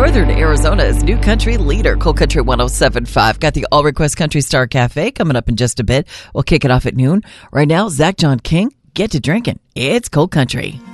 Northern Arizona's new country leader, Cold Country 107.5. Got the All Request Country Star Cafe coming up in just a bit. We'll kick it off at noon. Right now, Zach John King, get to drinking. It's Cold Country.